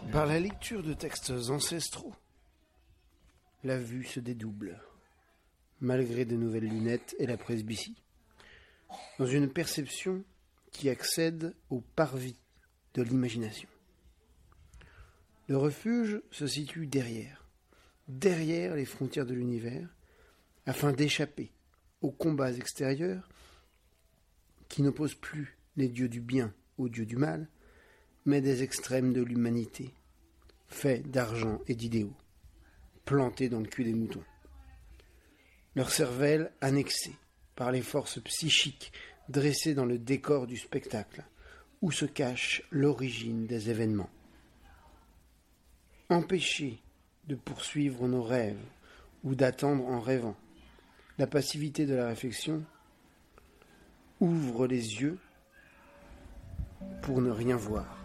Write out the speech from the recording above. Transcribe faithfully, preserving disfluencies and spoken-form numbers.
Par la lecture de textes ancestraux, la vue se dédouble, malgré de nouvelles lunettes et la presbytie, dans une perception qui accède au parvis de l'imagination. Le refuge se situe derrière, derrière les frontières de l'univers, afin d'échapper aux combats extérieurs qui n'opposent plus les dieux du bien aux dieux du mal, mais des extrêmes de l'humanité, faits d'argent et d'idéaux, plantés dans le cul des moutons. Leur cervelle annexée par les forces psychiques dressées dans le décor du spectacle, où se cache l'origine des événements. Empêchés de poursuivre nos rêves ou d'attendre en rêvant, la passivité de la réflexion ouvre les yeux pour ne rien voir.